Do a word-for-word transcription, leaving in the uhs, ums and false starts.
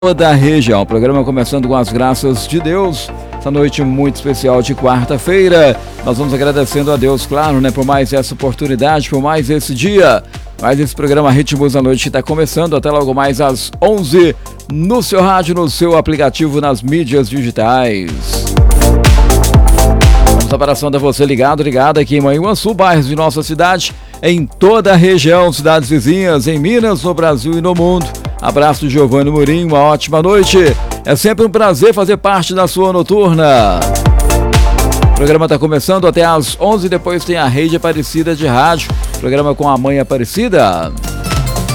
Toda a região. O programa começando com as graças de Deus. Essa noite muito especial de quarta-feira. Nós vamos agradecendo a Deus, claro, né, por mais essa oportunidade, por mais esse dia. Mais esse programa Ritmos da Noite está começando até logo mais às onze no seu rádio, no seu aplicativo, nas mídias digitais. Vamos abraçando a você ligado, ligada aqui em Manhuaçu, bairros de nossa cidade, em toda a região, cidades vizinhas, em Minas, no Brasil e no mundo. Abraço de Giovanni Murim, uma ótima noite. É sempre um prazer fazer parte da sua noturna. O programa está começando até às onze, depois tem a Rede Aparecida de Rádio, programa com a Mãe Aparecida.